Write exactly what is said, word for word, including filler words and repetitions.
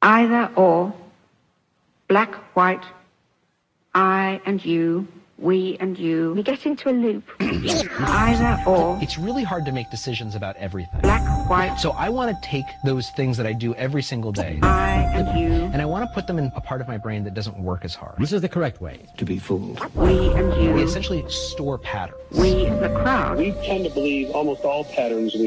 Either or, black, white, I and you, we and you. We get into a loop. Either or. It's really hard to make decisions about everything. Black, white. So I want to take those things that I do every single day. I and you. And I want to put them in a part of my brain that doesn't work as hard. This is the correct way to be fooled. We and you. We essentially store patterns. We, the crowd. We tend to believe almost all patterns